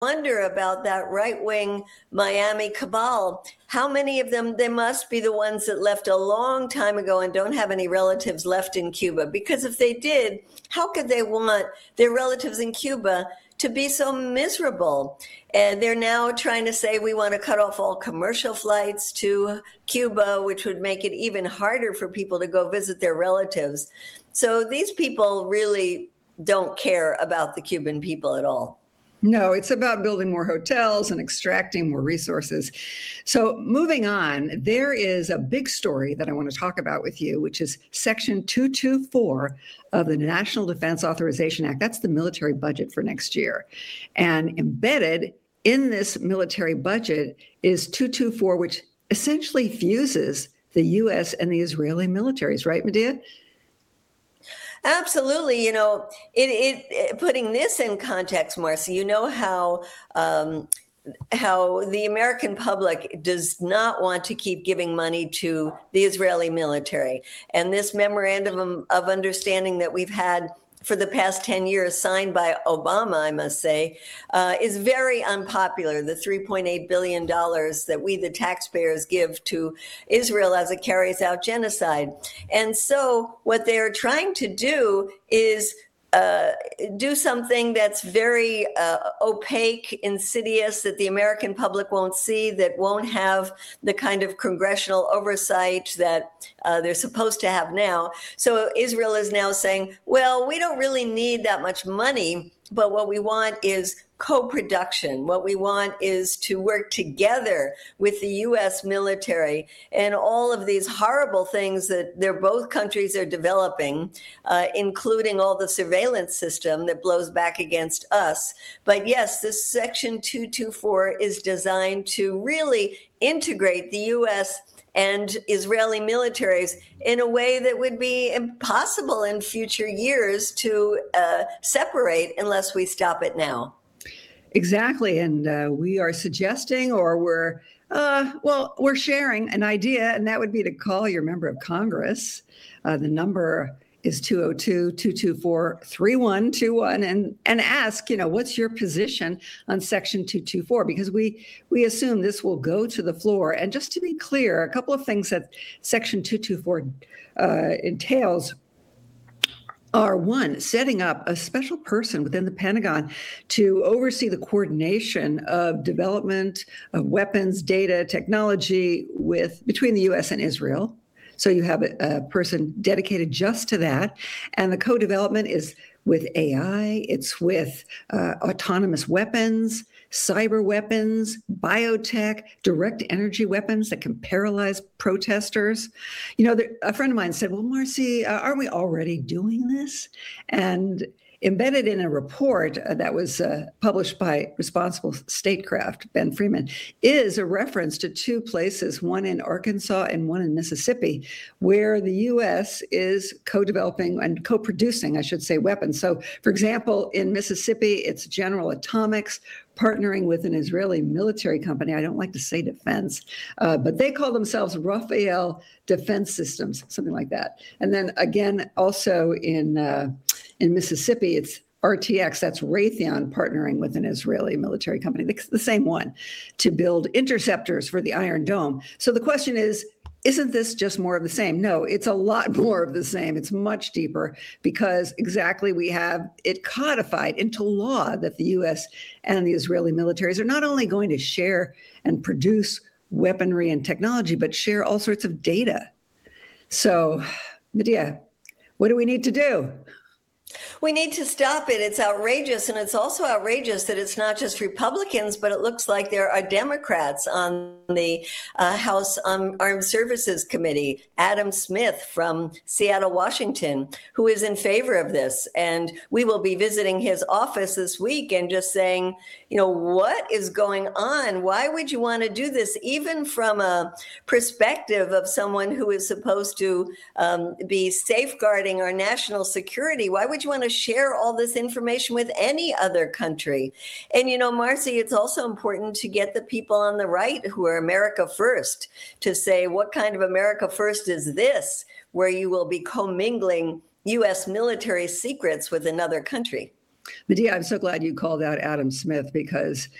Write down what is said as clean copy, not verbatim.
wonder about that right-wing Miami cabal. How many of them, they must be the ones that left a long time ago and don't have any relatives left in Cuba. Because if they did, how could they want their relatives in Cuba to be so miserable? And they're now trying to say we want to cut off all commercial flights to Cuba, which would make it even harder for people to go visit their relatives. So these people really don't care about the Cuban people at all. No, it's about building more hotels and extracting more resources. So moving on, there is a big story that I want to talk about with you, which is Section 224 of the National Defense Authorization Act. That's the military budget for next year. And embedded in this military budget is 224, which essentially fuses the U.S. and the Israeli militaries, right, Medea? Absolutely. Putting this in context, Marcy, you know how the American public does not want to keep giving money to the Israeli military. And this memorandum of understanding that we've had for the past 10 years, signed by Obama, I must say, is very unpopular. The $3.8 billion that we, the taxpayers, give to Israel as it carries out genocide. And so what they're trying to do is do something that's very opaque, insidious, that the American public won't see, that won't have the kind of congressional oversight that they're supposed to have now. So Israel is now saying, well, we don't really need that much money, but what we want is co-production. What we want is to work together with the U.S. military and all of these horrible things that both countries are developing, including all the surveillance system that blows back against us. But yes, this Section 224 is designed to really integrate the U.S. and Israeli militaries in a way that would be impossible in future years to separate unless we stop it now. Exactly. And we are suggesting, or we're sharing an idea, and that would be to call your member of Congress. The number is 202-224-3121 and ask, what's your position on Section 224? Because we assume this will go to the floor. And just to be clear, a couple of things that Section 224 entails are, one, setting up a special person within the Pentagon to oversee the coordination of development of weapons, data, technology between the U.S. and Israel. So you have a person dedicated just to that. And the co-development is with AI, it's with autonomous weapons, cyber weapons, biotech, direct energy weapons that can paralyze protesters. A friend of mine said, well, Marcy, aren't we already doing this? And embedded in a report that was published by Responsible Statecraft, Ben Freeman, is a reference to two places, one in Arkansas and one in Mississippi, where the U.S. is co-developing and co-producing, I should say, weapons. So, for example, in Mississippi, it's General Atomics partnering with an Israeli military company. I don't like to say defense, but they call themselves Rafael Defense Systems, something like that. And then again, also in Mississippi, it's RTX, that's Raytheon partnering with an Israeli military company, the same one, to build interceptors for the Iron Dome. So the question is, isn't this just more of the same? No, it's a lot more of the same. It's much deeper because exactly we have it codified into law that the U.S. and the Israeli militaries are not only going to share and produce weaponry and technology, but share all sorts of data. So, Medea, what do we need to do? We need to stop it. It's outrageous. And it's also outrageous that it's not just Republicans, but it looks like there are Democrats on the House Armed Services Committee, Adam Smith from Seattle, Washington, who is in favor of this. And we will be visiting his office this week and just saying, what is going on? Why would you want to do this? Even from a perspective of someone who is supposed to be safeguarding our national security, why would you want to share all this information with any other country? And, Marcy, it's also important to get the people on the right who are America First to say, what kind of America First is this, where you will be commingling U.S. military secrets with another country? Medea, I'm so glad you called out Adam Smith because